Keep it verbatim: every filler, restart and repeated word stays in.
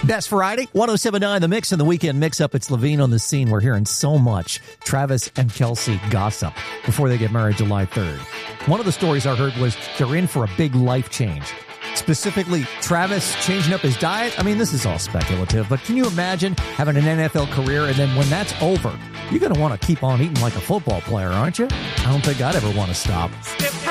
Best Variety, one oh seven point nine The Mix and the Weekend Mix-Up. It's Levine on the scene. We're hearing so much Travis and Kelsey gossip before they get married July third. One of the stories I heard was they're in for a big life change. Specifically, Travis changing up his diet. I mean, this is all speculative, but can you imagine having an N F L career and then when that's over, you're going to want to keep on eating like a football player, aren't you? I don't think I'd ever want to stop.